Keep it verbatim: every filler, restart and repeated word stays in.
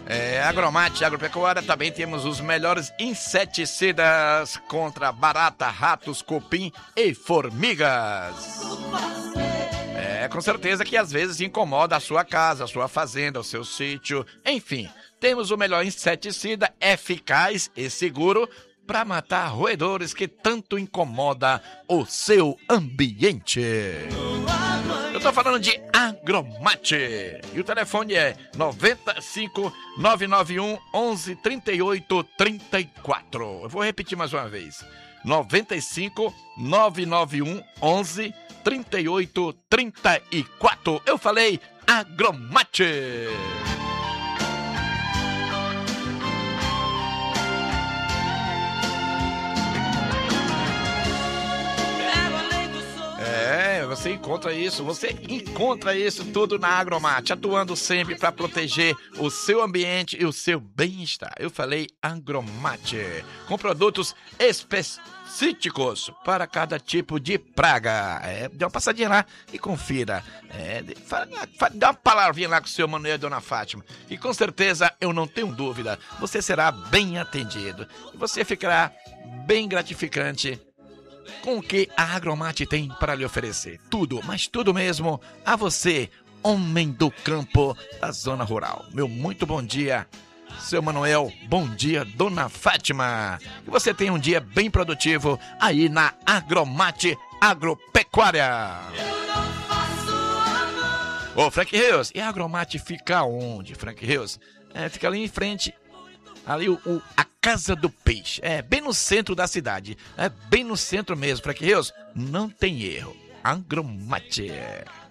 É, Agromate Agropecuária também temos os melhores inseticidas contra barata, ratos, cupim e formigas. É, com certeza que às vezes incomoda a sua casa, a sua fazenda, o seu sítio, enfim. Temos o melhor inseticida eficaz e seguro para matar roedores que tanto incomoda o seu ambiente. Eu tô falando de Agromate. E o telefone é nove cinco nove nove um onze trinta e oito trinta e quatro. Eu vou repetir mais uma vez. nove cinco nove nove um onze trinta e oito trinta e quatro. Eu falei Agromate. É, você encontra isso, você encontra isso tudo na Agromate, atuando sempre para proteger o seu ambiente e o seu bem-estar. Eu falei Agromate, com produtos específicos para cada tipo de praga. É, dê uma passadinha lá e confira. É, dá uma palavrinha lá com o seu Manuel e Dona Fátima. E com certeza, eu não tenho dúvida, você será bem atendido. E você ficará bem gratificante com o que a Agromate tem para lhe oferecer. Tudo, mas tudo mesmo, a você, homem do campo da zona rural. Meu muito bom dia, seu Manuel. Bom dia, Dona Fátima. Que você tenha um dia bem produtivo aí na Agromate Agropecuária. Ô, Frank Rios, e a Agromate fica onde, Frank Rios? É, fica ali em frente, ali o, o, a Casa do Peixe, é bem no centro da cidade, é bem no centro mesmo, Frank Rios, não tem erro. Agromate.